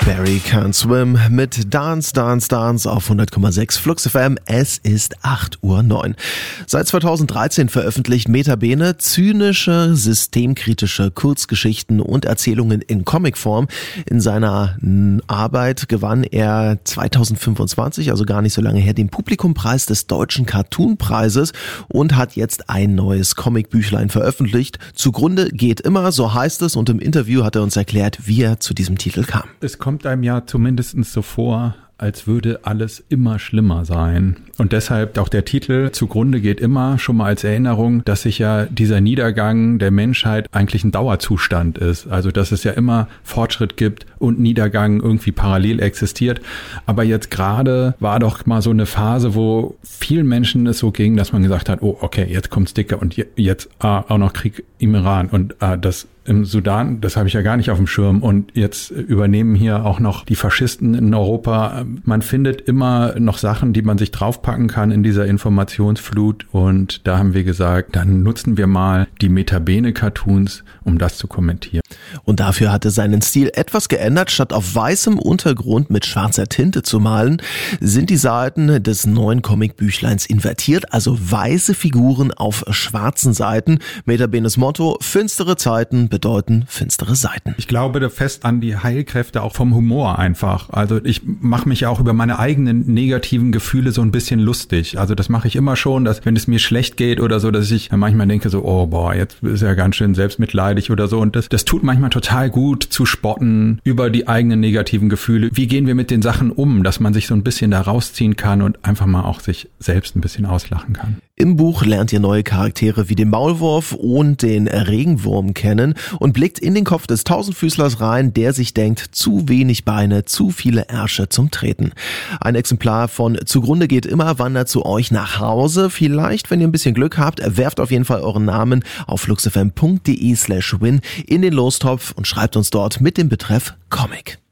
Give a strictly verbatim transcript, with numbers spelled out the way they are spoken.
Barry Can't Swim mit Dance, Dance, Dance auf hundert Komma sechs Flux F M. Es ist acht Uhr neun. Seit zweitausenddreizehn veröffentlicht Metabene zynische, systemkritische Kurzgeschichten und Erzählungen in Comicform. In seiner Arbeit gewann er zweitausendfünfundzwanzig, also gar nicht so lange her, den Publikumpreis des Deutschen Cartoonpreises und hat jetzt ein neues Comicbüchlein veröffentlicht. Zugrunde geht immer, so heißt es, und im Interview hat er uns erklärt, wie er zu diesem Titel kam. Es kommt einem ja zumindest so vor, als würde alles immer schlimmer sein. Und deshalb auch der Titel Zugrunde geht immer, schon mal als Erinnerung, dass sich ja dieser Niedergang der Menschheit eigentlich ein Dauerzustand ist. Also dass es ja immer Fortschritt gibt und Niedergang irgendwie parallel existiert. Aber jetzt gerade war doch mal so eine Phase, wo vielen Menschen es so ging, dass man gesagt hat, oh okay, jetzt kommt's dicker und jetzt ah, auch noch Krieg im Iran und ah, das im Sudan, das habe ich ja gar nicht auf dem Schirm. Und jetzt übernehmen hier auch noch die Faschisten in Europa. Man findet immer noch Sachen, die man sich draufpacken kann in dieser Informationsflut. Und da haben wir gesagt, dann nutzen wir mal die Metabene-Cartoons, um das zu kommentieren. Und dafür hat er seinen Stil etwas geändert. Statt auf weißem Untergrund mit schwarzer Tinte zu malen, sind die Seiten des neuen Comicbüchleins invertiert, also weiße Figuren auf schwarzen Seiten. Metabenes Motto: finstere Zeiten bedeuten finstere Seiten. Ich glaube fest an die Heilkräfte auch vom Humor einfach. Also ich mache mich ja auch über meine eigenen negativen Gefühle so ein bisschen lustig. Also das mache ich immer schon, dass wenn es mir schlecht geht oder so, dass ich manchmal denke so, oh boah, jetzt ist ja ganz schön selbstmitleidig oder so. Und das, das tut manchmal total gut zu spotten über die eigenen negativen Gefühle. Wie gehen wir mit den Sachen um, dass man sich so ein bisschen da rausziehen kann und einfach mal auch sich selbst ein bisschen auslachen kann. Im Buch lernt ihr neue Charaktere wie den Maulwurf und den Regenwurm kennen und blickt in den Kopf des Tausendfüßlers rein, der sich denkt, zu wenig Beine, zu viele Ärsche zum Treten. Ein Exemplar von Zugrunde geht immer wandert zu euch nach Hause. Vielleicht, wenn ihr ein bisschen Glück habt, werft auf jeden Fall euren Namen auf fluxfm punkt de slash win in den Lostopf und schreibt uns dort mit dem Betreff Comic.